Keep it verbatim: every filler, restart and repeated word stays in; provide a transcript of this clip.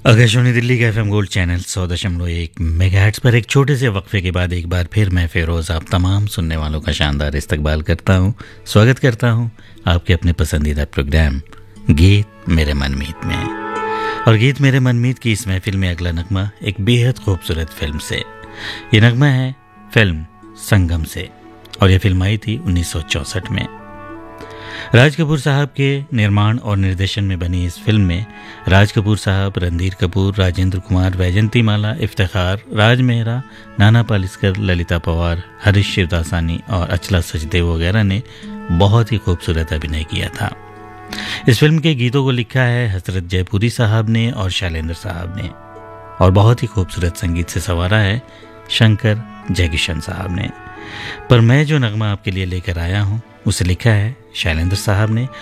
आकाशवाणी दिल्ली का FM gold channel सौ दशमलव एक मेगाहर्ट्ज़ पर एक छोटे से वक्फे के बाद एक बार फिर मैं फेरोज़ आप तमाम सुनने वालों का शानदार इस्तकबाल करता हूँ, स्वागत करता हूँ आपके अपने पसंदीदा प्रोग्राम गीत मेरे मनमीत में। और गीत मेरे मनमीत की इस महफिल में अगला नगमा एक बेहद खूबसूरत फिल्म से। ये नगमा है फिल्म संगम से और यह फिल्म आई थी उन्नीस सौ चौंसठ में। राज कपूर साहब के निर्माण और निर्देशन में बनी इस फिल्म में राज कपूर साहब, रणधीर कपूर, राजेंद्र कुमार, वैजंती माला, इफ्तिखार, राज मेहरा, नाना पालिस्कर, ललिता पवार, हरीश शिवदासानी और अचला सचदेव वगैरह ने बहुत ही खूबसूरत अभिनय किया था। इस फिल्म के गीतों को लिखा है हसरत जयपुरी साहब ने और शैलेंद्र साहब ने और बहुत ही खूबसूरत संगीत से संवारा है शंकर जयकिशन साहब ने। पर मैं जो नगमा आपके लिए लेकर आया हूँ उसे लिखा है शैलेंद्र साहब ने